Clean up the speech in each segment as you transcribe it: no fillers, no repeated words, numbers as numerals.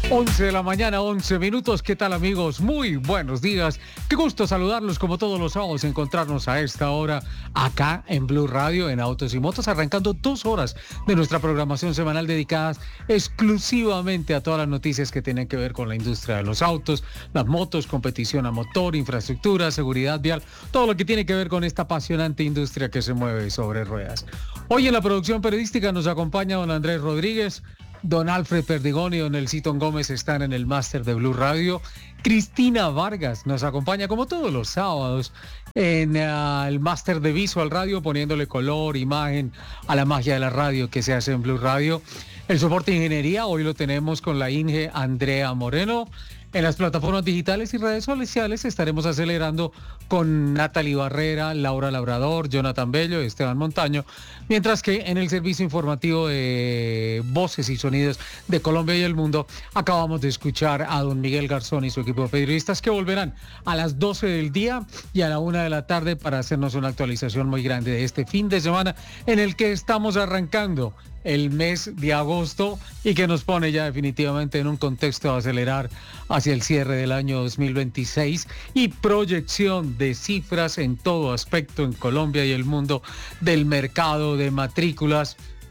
11 de la mañana, 11 minutos. ¿Qué tal, amigos? Muy buenos días. Qué gusto saludarlos como todos los sábados, encontrarnos a esta hora acá en Blue Radio, en Autos y Motos, arrancando 2 horas de nuestra programación semanal dedicadas exclusivamente a todas las noticias que tienen que ver con la industria de los autos, las motos, competición a motor, infraestructura, seguridad vial, todo lo que tiene que ver con esta apasionante industria que se mueve sobre ruedas. Hoy en la producción periodística nos acompaña don Andrés Rodríguez. Don Alfred Perdigón y don Elcito Gómez están en el máster de Blue Radio. Cristina Vargas nos acompaña como todos los sábados en el máster de Visual Radio, poniéndole color, imagen a la magia de la radio que se hace en Blue Radio. El soporte de ingeniería hoy lo tenemos con la Inge Andrea Moreno. En las plataformas digitales y redes sociales estaremos acelerando con Natalie Barrera, Laura Labrador, Jonathan Bello, Esteban Montaño, mientras que en el servicio informativo de Voces y Sonidos de Colombia y el Mundo acabamos de escuchar a don Miguel Garzón y su equipo de periodistas que volverán a las 12 del día y a la 1 de la tarde para hacernos una actualización muy grande de este fin de semana en el que estamos arrancando el mes de agosto y que nos pone ya definitivamente en un contexto de acelerar hacia el cierre del año 2026 y proyección de cifras en todo aspecto en Colombia y el mundo del mercado de matrículas,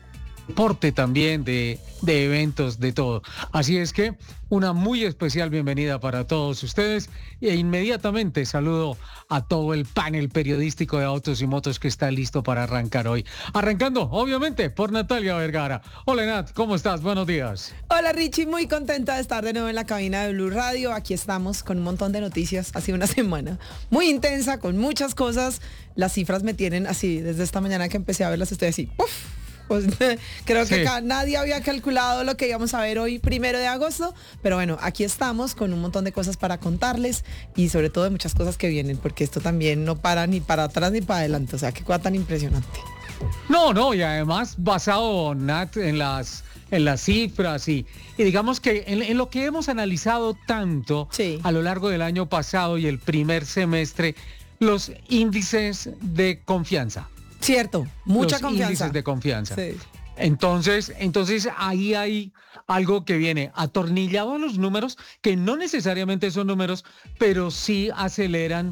porte también de eventos, de todo. Así es que una muy especial bienvenida para todos ustedes e inmediatamente saludo a todo el panel periodístico de Autos y Motos que está listo para arrancar hoy. Arrancando, obviamente, por Natalia Vergara. Hola, Nat, ¿cómo estás? Buenos días. Hola, Richie, muy contenta de estar de nuevo en la cabina de Blue Radio. Aquí estamos con un montón de noticias. Ha sido una semana muy intensa, con muchas cosas. Las cifras me tienen así, desde esta mañana que empecé a verlas, estoy así, ¡puf! Pues, creo que acá nadie había calculado lo que íbamos a ver hoy 1 de agosto, pero bueno, aquí estamos con un montón de cosas para contarles y sobre todo de muchas cosas que vienen, porque esto también no para ni para atrás ni para adelante, o sea, qué cosa tan impresionante. No, y además basado, Nat, en las cifras y digamos que en lo que hemos analizado tanto a lo largo del año pasado y el primer semestre, los índices de confianza. Cierto, mucha los confianza. Índices de confianza. Sí. Entonces ahí hay algo que viene atornillado a los números, que no necesariamente son números, pero sí aceleran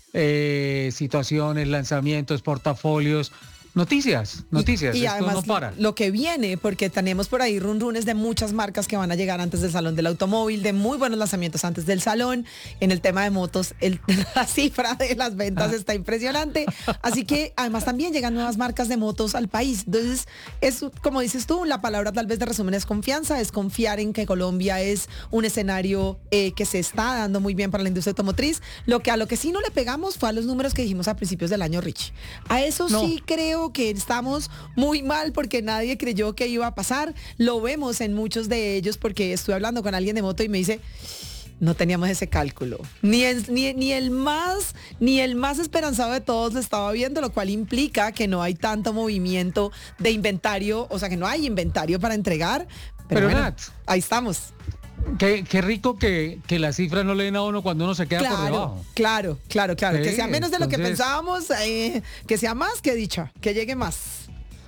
situaciones, lanzamientos, portafolios. Noticias. Y Esto además no para. lo que viene, porque tenemos por ahí runrunes de muchas marcas que van a llegar antes del Salón del Automóvil, de muy buenos lanzamientos antes del salón. En el tema de motos, la cifra de las ventas está impresionante. Así que además también llegan nuevas marcas de motos al país. Entonces, es como dices tú, la palabra tal vez de resumen es confianza, es confiar en que Colombia es un escenario que se está dando muy bien para la industria automotriz. A lo que sí no le pegamos fue a los números que dijimos a principios del año, Rich. A eso sí creo que estamos muy mal porque nadie creyó que iba a pasar. Lo vemos en muchos de ellos porque estuve hablando con alguien de moto y me dice, no teníamos ese cálculo. Ni el más esperanzado de todos lo estaba viendo, lo cual implica que no hay tanto movimiento de inventario, o sea que no hay inventario para entregar. Pero bueno, Nat, ahí estamos. Qué rico que las cifras no le den a uno cuando uno se queda por debajo. Claro. Sí, que sea menos de lo que pensábamos, que sea más que dicha, que llegue más.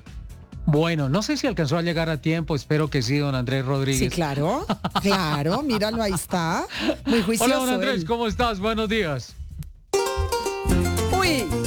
Bueno, no sé si alcanzó a llegar a tiempo, espero que sí, don Andrés Rodríguez. Sí, claro, míralo, ahí está. Muy juicioso. Hola, don Andrés, ¿cómo estás? Buenos días. Uy,